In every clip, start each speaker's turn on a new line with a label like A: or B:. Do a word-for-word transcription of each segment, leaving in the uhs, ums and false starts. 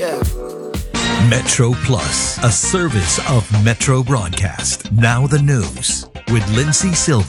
A: Yeah.
B: Metro Plus, a service of Metro Broadcast. Now the news with Lindsay Silva.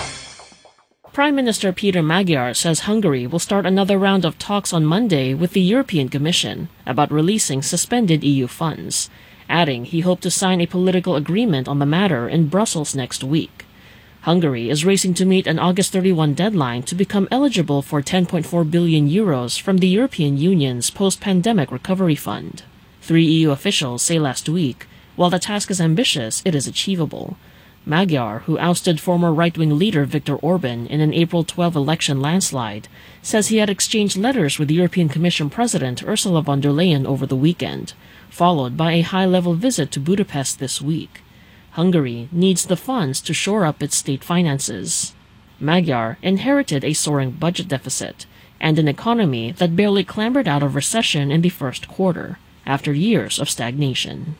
C: Prime Minister Peter Magyar says Hungary will start another round of talks on Monday with the European Commission about releasing suspended E U funds, adding he hoped to sign a political agreement on the matter in Brussels next week. Hungary is racing to meet an August thirty-first deadline to become eligible for ten point four billion euros from the European Union's post-pandemic recovery fund. Three E U officials say last week, while the task is ambitious, it is achievable. Magyar, who ousted former right-wing leader Viktor Orban in an April twelfth election landslide, says he had exchanged letters with European Commission President Ursula von der Leyen over the weekend, followed by a high-level visit to Budapest this week. Hungary needs the funds to shore up its state finances. Magyar inherited a soaring budget deficit and an economy that barely clambered out of recession in the first quarter, after years of stagnation.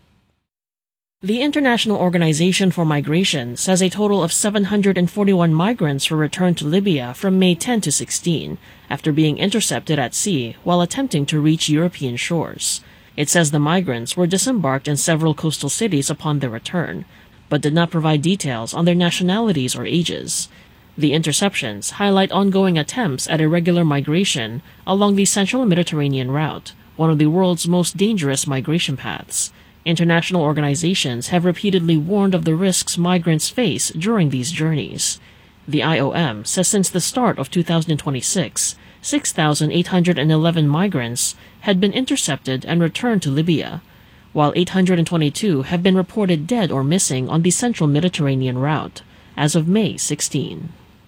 C: The International Organization for Migration says a total of seven hundred forty-one migrants were returned to Libya from May tenth to sixteenth after being intercepted at sea while attempting to reach European shores. It says the migrants were disembarked in several coastal cities upon their return, but did not provide details on their nationalities or ages. The interceptions highlight ongoing attempts at irregular migration along the central Mediterranean route, one of the world's most dangerous migration paths. International organizations have repeatedly warned of the risks migrants face during these journeys. The I O M says since the start of two thousand twenty-six, six thousand eight hundred eleven migrants had been intercepted and returned to Libya, while eight hundred twenty-two have been reported dead or missing on the central Mediterranean route, as of May sixteenth.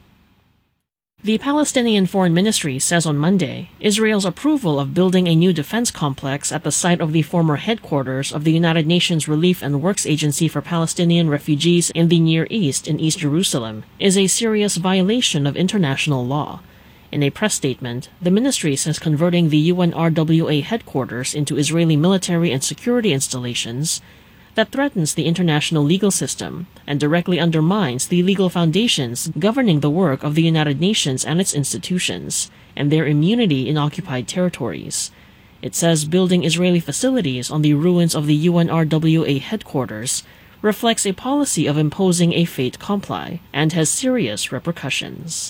C: The Palestinian Foreign Ministry says on Monday Israel's approval of building a new defense complex at the site of the former headquarters of the United Nations Relief and Works Agency for Palestinian Refugees in the Near East in East Jerusalem is a serious violation of international law. In a press statement, the ministry says converting the U N R W A headquarters into Israeli military and security installations that threatens the international legal system and directly undermines the legal foundations governing the work of the United Nations and its institutions, and their immunity in occupied territories. It says building Israeli facilities on the ruins of the U N R W A headquarters reflects a policy of imposing a fait accompli and has serious repercussions.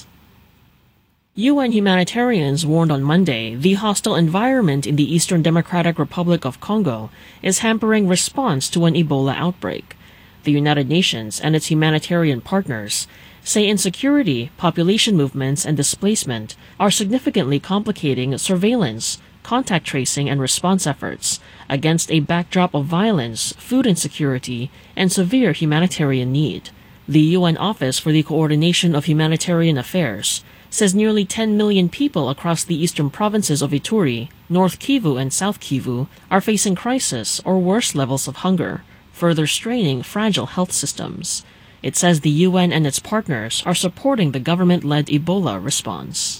C: U N humanitarians warned on Monday the hostile environment in the Eastern Democratic Republic of Congo is hampering response to an Ebola outbreak. The United Nations and its humanitarian partners say insecurity, population movements, and displacement are significantly complicating surveillance, contact tracing, and response efforts against a backdrop of violence, food insecurity, and severe humanitarian need. The U N Office for the Coordination of Humanitarian Affairs says nearly ten million people across the eastern provinces of Ituri, North Kivu, and South Kivu are facing crisis or worse levels of hunger, further straining fragile health systems. It says the U N and its partners are supporting the government-led Ebola response.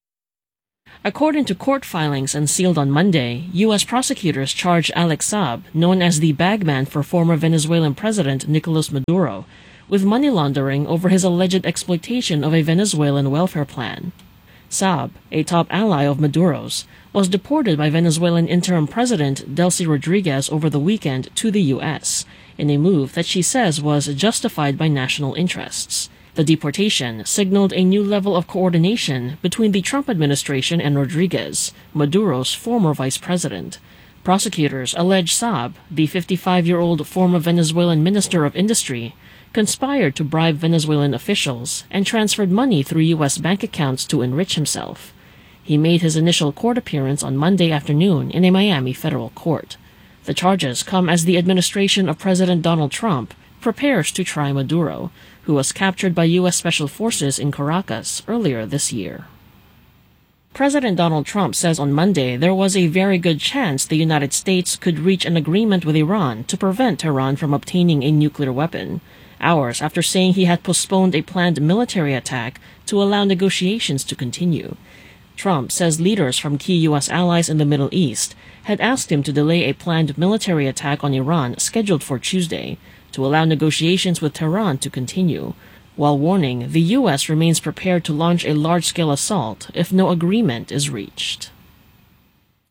C: According to court filings unsealed on Monday, U S prosecutors charged Alex Saab, known as the bagman for former Venezuelan President Nicolas Maduro, with money laundering over his alleged exploitation of a Venezuelan welfare plan. Saab, a top ally of Maduro's, was deported by Venezuelan interim president Delcy Rodriguez over the weekend to the U S, in a move that she says was justified by national interests. The deportation signaled a new level of coordination between the Trump administration and Rodriguez, Maduro's former vice president. Prosecutors allege Saab, the fifty-five-year-old former Venezuelan Minister of Industry, conspired to bribe Venezuelan officials and transferred money through U S bank accounts to enrich himself. He made his initial court appearance on Monday afternoon in a Miami federal court. The charges come as the administration of President Donald Trump prepares to try Maduro, who was captured by U S Special Forces in Caracas earlier this year. President Donald Trump says on Monday there was a very good chance the United States could reach an agreement with Iran to prevent Tehran from obtaining a nuclear weapon, hours after saying he had postponed a planned military attack to allow negotiations to continue. Trump says leaders from key U S allies in the Middle East had asked him to delay a planned military attack on Iran scheduled for Tuesday to allow negotiations with Tehran to continue, while warning the U S remains prepared to launch a large-scale assault if no agreement is reached.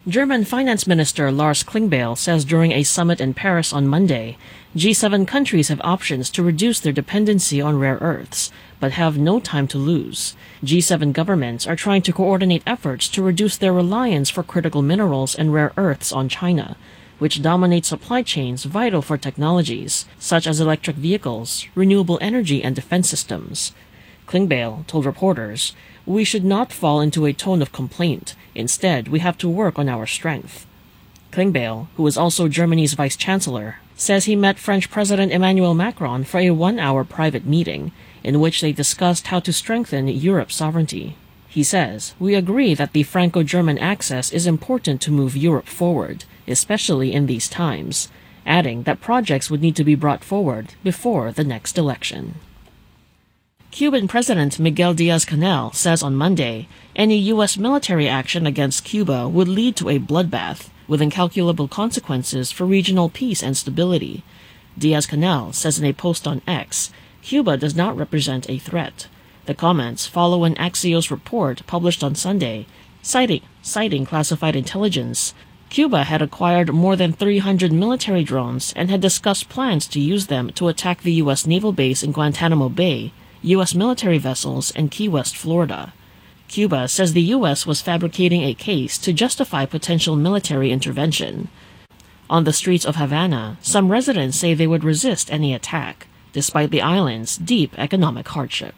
C: German Finance Minister Lars Klingbeil says during a summit in Paris on Monday, G seven countries have options to reduce their dependency on rare earths, but have no time to lose. G seven governments are trying to coordinate efforts to reduce their reliance for critical minerals and rare earths on China, which dominates supply chains vital for technologies such as electric vehicles, renewable energy, and defense systems. Klingbeil told reporters, "We should not fall into a tone of complaint. Instead, we have to work on our strength." Klingbeil, who is also Germany's vice-chancellor, says he met French President Emmanuel Macron for a one-hour private meeting in which they discussed how to strengthen Europe's sovereignty. He says, "We agree that the Franco-German axis is important to move Europe forward, especially in these times," adding that projects would need to be brought forward before the next election. Cuban President Miguel Diaz-Canel says on Monday any U S military action against Cuba would lead to a bloodbath with incalculable consequences for regional peace and stability. Diaz-Canel says in a post on X, Cuba does not represent a threat. The comments follow an Axios report published on Sunday, citing, citing classified intelligence. Cuba had acquired more than three hundred military drones and had discussed plans to use them to attack the U S naval base in Guantanamo Bay, U S military vessels, and Key West, Florida. Cuba says the U S was fabricating a case to justify potential military intervention. On the streets of Havana, some residents say they would resist any attack, despite the island's deep economic hardship.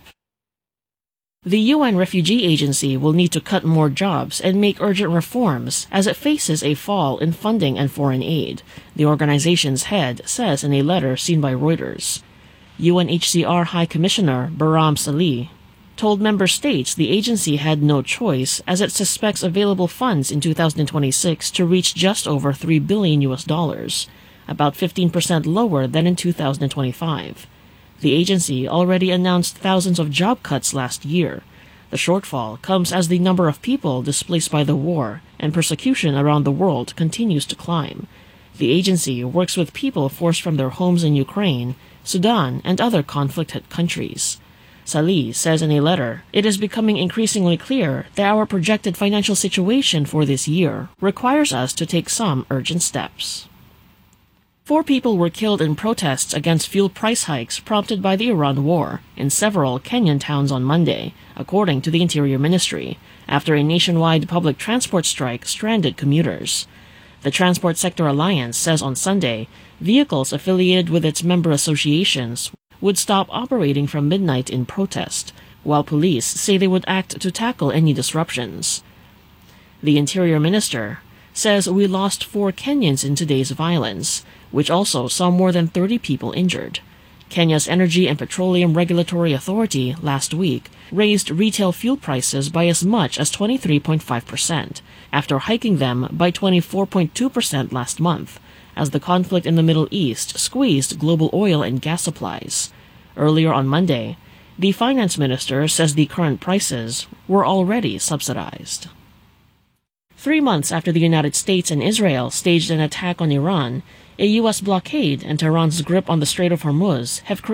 C: The U N Refugee Agency will need to cut more jobs and make urgent reforms as it faces a fall in funding and foreign aid, the organization's head says in a letter seen by Reuters. U N H C R High Commissioner Bahram Salih told member states the agency had no choice as it suspects available funds in two thousand twenty-six to reach just over three billion U S dollars, about fifteen percent lower than in two thousand twenty-five. The agency already announced thousands of job cuts last year. The shortfall comes as the number of people displaced by the war and persecution around the world continues to climb. The agency works with people forced from their homes in Ukraine, Sudan, and other conflict-hit countries. Salih says in a letter, "It is becoming increasingly clear that our projected financial situation for this year requires us to take some urgent steps." Four people were killed in protests against fuel price hikes prompted by the Iran war in several Kenyan towns on Monday, according to the Interior Ministry, after a nationwide public transport strike stranded commuters. The Transport Sector Alliance says on Sunday vehicles affiliated with its member associations would stop operating from midnight in protest, while police say they would act to tackle any disruptions. The Interior Minister says we lost four Kenyans in today's violence, which also saw more than thirty people injured. Kenya's Energy and Petroleum Regulatory Authority last week raised retail fuel prices by as much as twenty-three point five percent, after hiking them by twenty-four point two percent last month, as the conflict in the Middle East squeezed global oil and gas supplies. Earlier on Monday, the finance minister says the current prices were already subsidized. Three months after the United States and Israel staged an attack on Iran, a U S blockade and Tehran's grip on the Strait of Hormuz have created